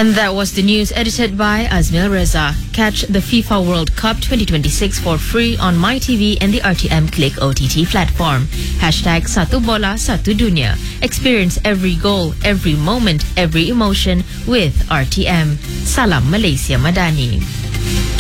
And that was the news edited by Azmil Reza. Catch the FIFA World Cup 2026 for free on MyTV and the RTM Click OTT platform. Hashtag Satu Bola Satu Dunia. Experience every goal, every moment, every emotion with RTM. Salam Malaysia Madani.